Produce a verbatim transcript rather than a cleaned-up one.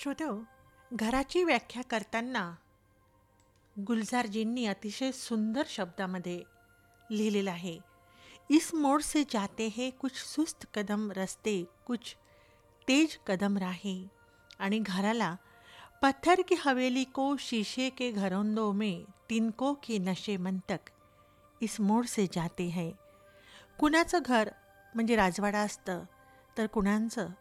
श्रोतो, घराची व्याख्या करताना गुलजारजींनी अतिशय सुंदर शब्दामध्ये लिहिलेलं आहे. इस मोड़ से जाते हैं कुछ सुस्त कदम रस्ते, कुछ तेज कदम राहे. आणि घराला पत्थर की हवेली को शीशे के घरोंदों में तिनकों के नशे मंतक इस मोड़ से जाते हैं. कुणाचं घर म्हणजे राजवाडा असतं, तर कुणाचं